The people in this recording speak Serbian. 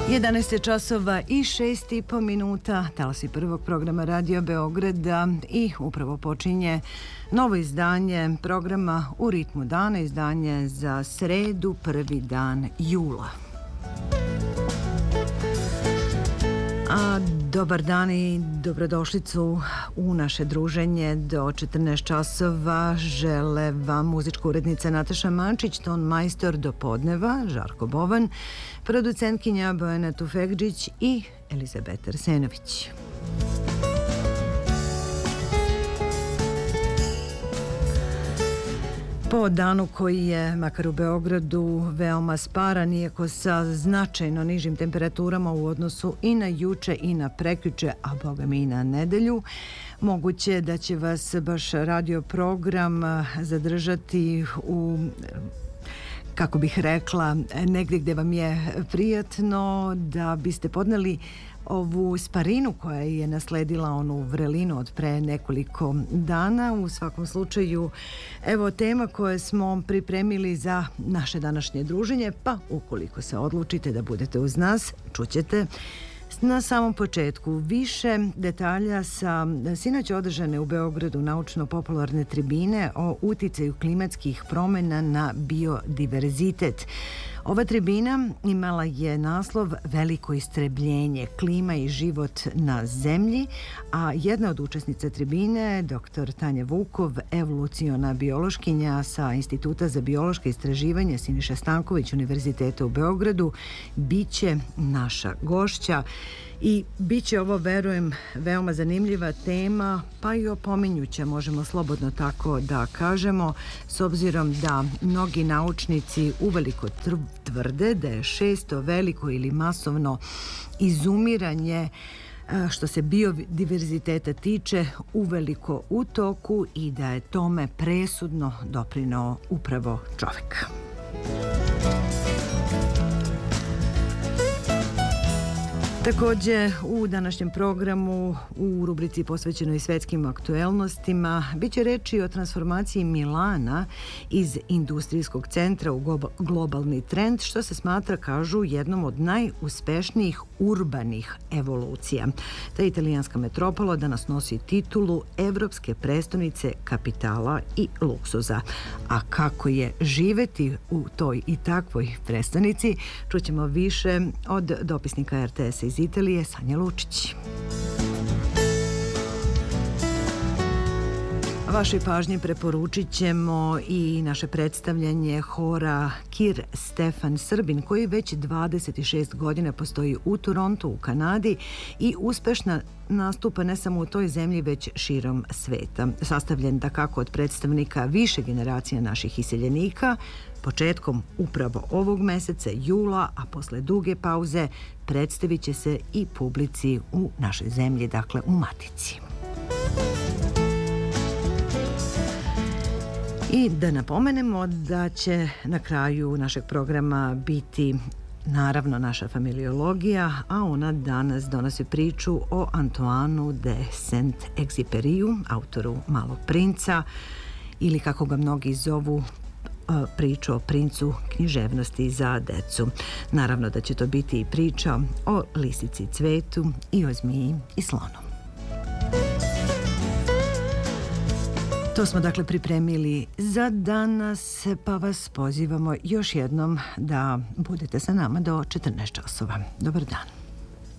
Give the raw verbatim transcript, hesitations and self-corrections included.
jedanaest časova i šest i po minuta, talasi prvog programa Radio Beograda i upravo počinje novo izdanje programa U ritmu dana, izdanje za sredu, prvi dan jula. A dobar dan i dobrodošlicu u naše druženje do četrnaest časova. Žele vam muzička urednica Nataša Mančić, ton majstor do podneva Žarko Bovan, producentkinja Bojana Tufekđić i Elizabeta Arsenović. Po danu koji je, makar u Beogradu, veoma sparan, iako sa značajno nižim temperaturama u odnosu i na juče i na prekjuče, a boga mi i na nedelju, moguće da će vas baš radio program zadržati u, kako bih rekla, negdje gdje vam je prijatno, da biste podneli ovu sparinu koja je nasledila onu vrelinu od pre nekoliko dana. U svakom slučaju, evo tema koje smo pripremili za naše današnje druženje, pa ukoliko se odlučite da budete uz nas, čućete na samom početku više detalja sa sinoć održane u Beogradu naučno-popularne tribine o uticaju klimatskih promjena na biodiverzitet. Ova tribina imala je naslov Veliko istrebljenje, klima i život na zemlji, a jedna od učesnica tribine, doktor Tanja Vukov, evoluciona biološkinja sa Instituta za biološke istraživanje Siniša Stanković Univerziteta u Beogradu, biće naša gošća. I bit će ovo, verujem, veoma zanimljiva tema, pa i opominjuća, možemo slobodno tako da kažemo, s obzirom da mnogi naučnici uveliko tvrde da je šesto veliko ili masovno izumiranje što se biodiverziteta tiče uveliko u toku i da je tome presudno doprineo upravo čovjek. Također, u današnjem programu, u rubrici posvećenoj svetskim aktuelnostima, bit će reči o transformaciji Milana iz industrijskog centra u globalni trend, što se smatra, kažu, jednom od najuspešnijih urbanih evolucija. Ta italijanska metropola danas nosi titulu Evropske prestonice kapitala i luksuza. A kako je živeti u toj i takvoj prestonici, čućemo više od dopisnika er te esa iz Italije, Sanja Lučić. Vašoj pažnji preporučit ćemo i naše predstavljanje hora Kir Stefan Srbin, koji već dvadeset šest godina postoji u Torontu, u Kanadi, i uspešna nastupa ne samo u toj zemlji, već širom sveta. Sastavljen dakako od predstavnika više generacija naših iseljenika, početkom upravo ovog meseca, jula, a posle duge pauze, predstavit će se i publici u našoj zemlji, dakle u Matici. I da napomenemo da će na kraju našeg programa biti naravno naša familiologija, a ona danas donosi priču o Antoineu de Saint-Exupériju, autoru Malog princa, ili kako ga mnogi zovu, priču o princu književnosti za decu. Naravno da će to biti i priča o lisici i cvetu i o zmiji i slonu. To smo dakle pripremili za danas, pa vas pozivamo još jednom da budete sa nama do četrnaest časova. Dobar dan.